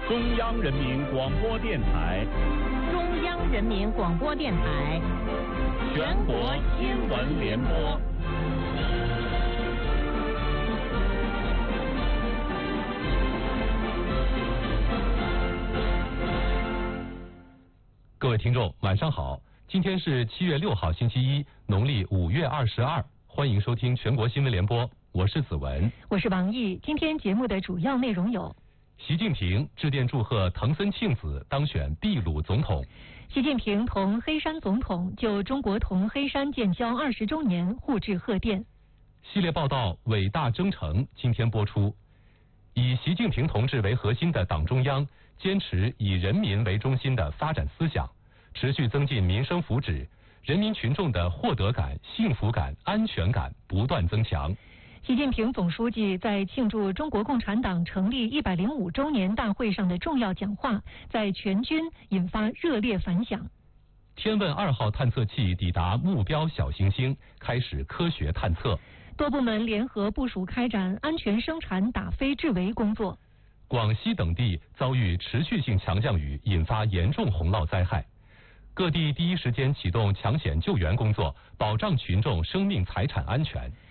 中央人民广播电台， 中央人民广播电台， 全国新闻联播。 各位听众，晚上好！今天是7月6号，星期一，农历5月22，欢迎收听全国新闻联播，我是子文， 我是王毅。今天节目的主要内容有： 习近平致电祝贺藤森庆子当选秘鲁总统； 习近平同黑山总统就中国同黑山建交20周年互致贺电。 系列报道《伟大征程》今天播出。以习近平同志为核心的党中央坚持以人民为中心的发展思想，持续增进民生福祉，人民群众的获得感、幸福感、安全感不断增强。 习近平总书记在庆祝中国共产党成立105周年大会上的重要讲话，在全军引发热烈反响。 天问2号探测器抵达目标小行星，开始科学探测。 多部门联合部署开展安全生产打非治围工作。 广西等地遭遇持续性强降雨，引发严重洪涝灾害。各地第一时间启动抢险救援工作，保障群众生命财产安全。